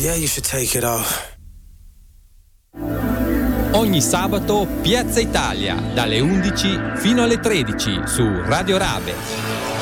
Yeah, you should take it off. Ogni sabato Piazza Italia, dalle 11 fino alle 13 su Radio Rabe.